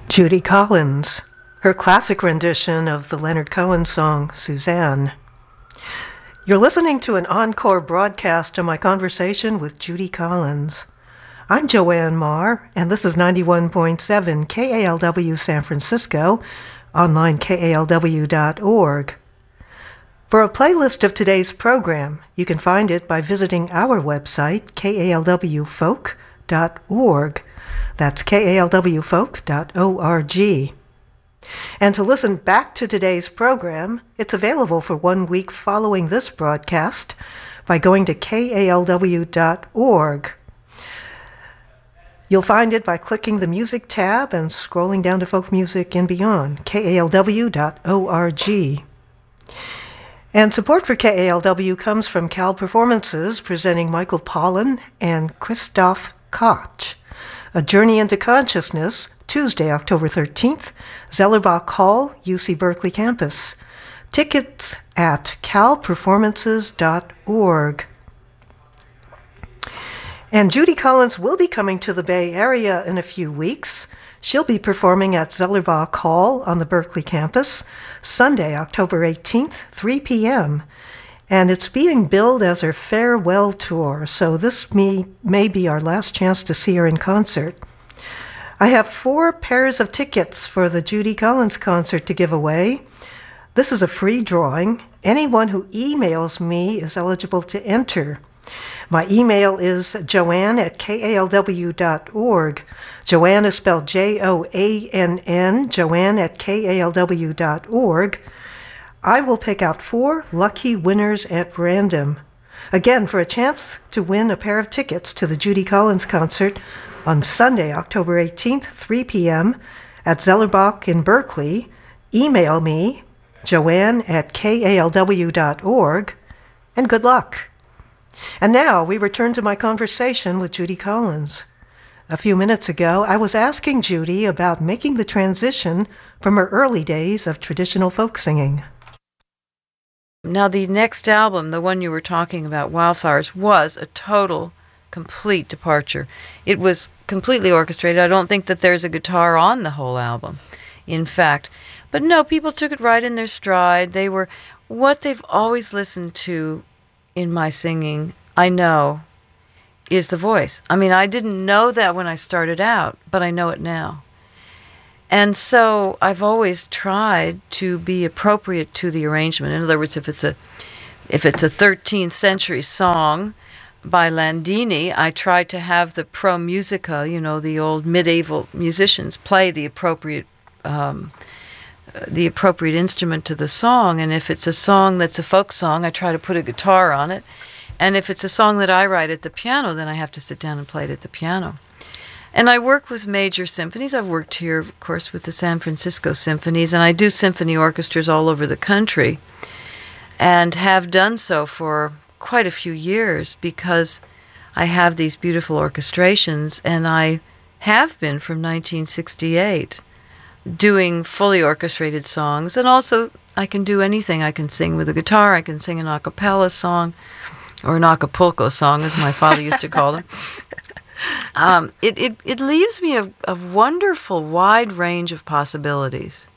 Judy Collins, her classic rendition of the Leonard Cohen song, Suzanne. You're listening to an encore broadcast of my conversation with Judy Collins. I'm Joanne Marr, and this is 91.7 KALW San Francisco, online KALW.org. For a playlist of today's program, you can find it by visiting our website, KALWfolk.org. That's KALWfolk.org. And to listen back to today's program, it's available for 1 week following this broadcast by going to KALW.org. You'll find it by clicking the Music tab and scrolling down to Folk Music and Beyond, KALW.org. And support for KALW comes from Cal Performances, presenting Michael Pollan and Christoph Koch. A Journey into Consciousness, Tuesday, October 13th, Zellerbach Hall, UC Berkeley campus. Tickets at calperformances.org. And Judy Collins will be coming to the Bay Area in a few weeks. She'll be performing at Zellerbach Hall on the Berkeley campus, Sunday, October 18th, 3 p.m., and it's being billed as her farewell tour, so this may be our last chance to see her in concert. I have 4 pairs of tickets for the Judy Collins concert to give away. This is a free drawing. Anyone who emails me is eligible to enter. My email is joanne@kalw.org. Joanne is spelled Joann, joanne@kalw.org. I will pick out 4 lucky winners at random. Again, for a chance to win a pair of tickets to the Judy Collins concert on Sunday, October 18th, 3 p.m. at Zellerbach in Berkeley, email me, joanne@kalw.org, and good luck. And now we return to my conversation with Judy Collins. A few minutes ago, I was asking Judy about making the transition from her early days of traditional folk singing. Now, the next album, the one you were talking about, Wildflowers, was a total, complete departure. It was completely orchestrated. I don't think that there's a guitar on the whole album, in fact. But no, people took it right in their stride. They were what they've always listened to in my singing, I know, is the voice. I mean, I didn't know that when I started out, but I know it now. And so I've always tried to be appropriate to the arrangement. In other words, if it's a 13th century song by Landini, I try to have the pro musica, the old medieval musicians, play the appropriate instrument to the song. And if it's a song that's a folk song, I try to put a guitar on it. And if it's a song that I write at the piano, then I have to sit down and play it at the piano. And I work with major symphonies. I've worked here, of course, with the San Francisco symphonies, and I do symphony orchestras all over the country, and have done so for quite a few years because I have these beautiful orchestrations, and I have been from 1968 doing fully orchestrated songs. And also, I can do anything. I can sing with a guitar. I can sing an a cappella song, or an Acapulco song, as my father used to call them. It leaves me a wonderful wide range of possibilities.